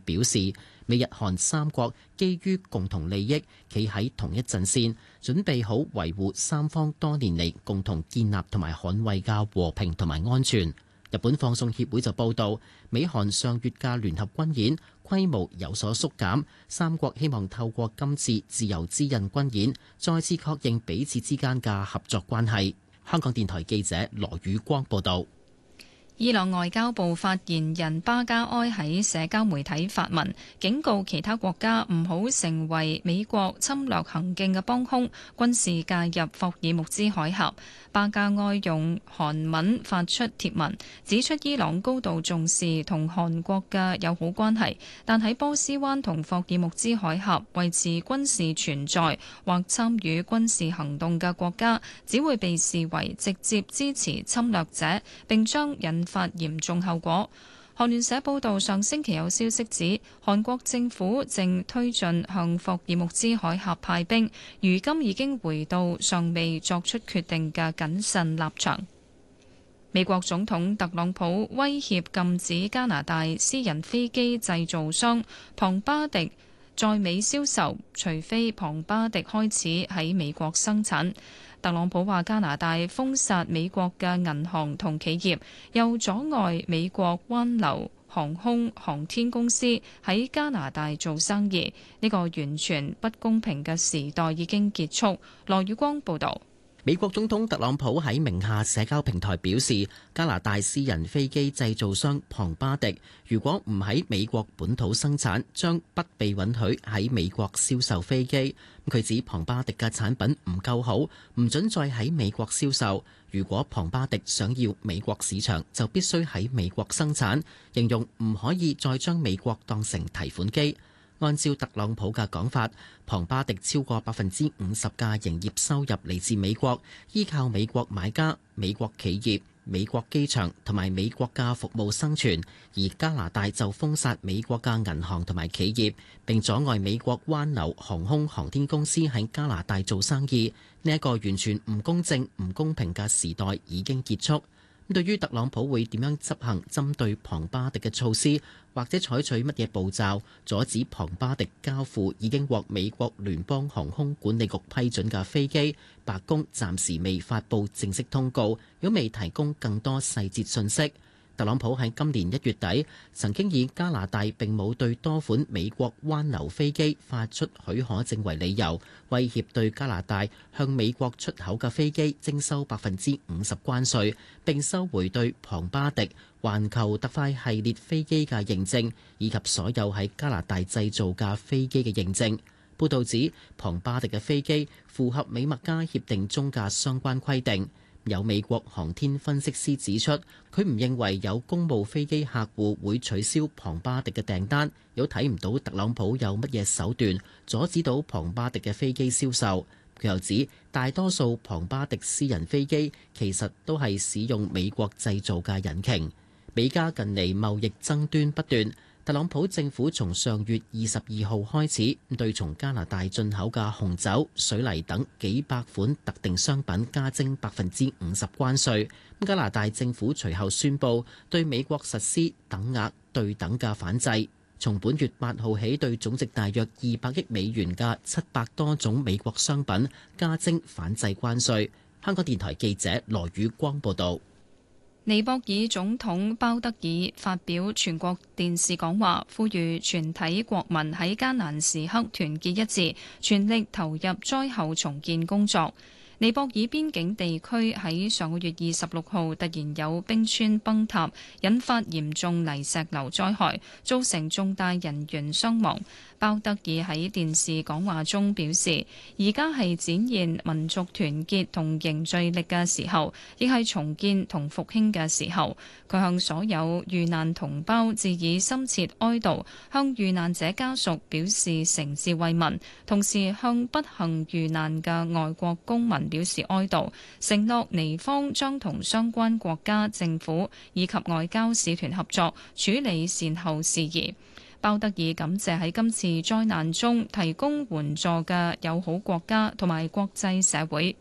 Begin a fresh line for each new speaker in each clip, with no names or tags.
表示，美日韓三國基於共同利益，企喺同一陣線，準備好維護三方多年嚟共同建立同埋捍衛嘅和平同埋安全。日本放送協會就報道，美韓上月嘅聯合軍演規模有所縮減，三國希望透過今次自由之刃軍演，再次確認彼此之間嘅合作關係。香港電台記者羅宇光報道。
伊朗外交部發言人巴加埃喺社交媒體發文，警告其他國家唔好成為美國侵略行徑嘅幫兇，軍事介入霍爾木茲海峽。巴加埃用韓文發出貼文，指出伊朗高度重視同韓國嘅友好關係，但喺波斯灣同霍爾木茲海峽維持軍事存在或參與軍事行動嘅國家，只會被視為直接支持侵略者，並將引發嚴重後果。韓聯社報道，上星期有消息指，韓國政府正推進向霍爾木茲海峽派兵，如今已經回到尚未作出決定嘅謹慎立場。美國總統特朗普威脅禁止加拿大私人飛機製造商龐巴迪在美銷售，除非龐巴迪開始喺美國生產。特朗普話加拿大封殺美國嘅銀行同企業，又阻礙美國灣流航空航天公司喺加拿大做生意。呢個完全不公平嘅時代已經結束。羅宇光報導。
美國總統特朗普喺名下社交平台表示，加拿大私人飛機製造商龐巴迪如果唔喺美國本土生產，將不被允許喺美國銷售飛機。佢指龐巴迪嘅產品唔夠好，唔准再喺美國銷售。如果龐巴迪想要美國市場，就必須喺美國生產，形容唔可以再將美國當成提款機。按照特朗普嘅講法，龐巴迪超過50%嘅營業收入嚟自美國，依靠美國買家、美國企業、美國機場同埋美國嘅服務生存，而加拿大就封殺美國嘅銀行同埋企業，並阻礙美國灣流航空航天公司喺加拿大做生意。呢一個完全唔公正、唔公平嘅時代已經結束。對於特朗普會點樣執行針對龐巴迪嘅措施，或者採取乜嘢步驟阻止龐巴迪交付已經獲美國聯邦航空管理局批准嘅飛機，白宮暫時未發布正式通告，亦未提供更多細節信息。特朗普喺今年1月底曾經以加拿大並冇對多款美國灣流飛機發出許可證為理由，威脅對加拿大向美國出口嘅飛機徵收50%關稅，並收回對龐巴迪、環球特快系列飛機嘅認證，以及所有喺加拿大製造嘅飛機嘅認證。報導指，龐巴迪嘅飛機符合美墨加協定中嘅相關規定。有美國航天分析師指出，佢唔認為有公務飛機客戶會取消龐巴迪嘅訂單，又睇唔到特朗普有乜嘢手段阻止到龐巴迪嘅飛機銷售。佢又指，大多數龐巴迪私人飛機其實都係使用美國製造嘅引擎。美加近嚟貿易爭端不斷。特朗普政府從上月22號開始，對從加拿大進口嘅紅酒、水泥等幾百款特定商品加徵50%關稅。加拿大政府隨後宣布對美國實施等額對等嘅反制，從本月8號起，對總值大約200億美元嘅700多種美國商品加徵反制關稅。香港電台記者羅宇光報道。
尼泊爾總統鮑德爾發表全國電視講話，呼籲全體國民喺艱難時刻團結一致，全力投入災後重建工作。尼泊爾邊境地區喺上個月26號突然有冰川崩塌，引發嚴重泥石流災害，造成重大人員傷亡。鮑德爾喺電視講話中表示，而家係展現民族團結同凝聚力嘅時候，亦係重建同復興嘅時候。佢向所有遇難同胞致以深切哀悼，向遇難者家屬表示誠摯慰問，同時向不幸遇難嘅外國公民表示哀悼，承諾尼方將同相關國家政府以及外交使團合作，處理善後事宜。鮑德爾感謝喺今次災難中提供援助嘅友好國家同埋國際社會。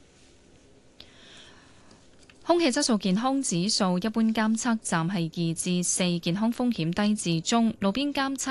空氣質素健康指數，一般監測站係2至4，健康風險低至中；路邊監測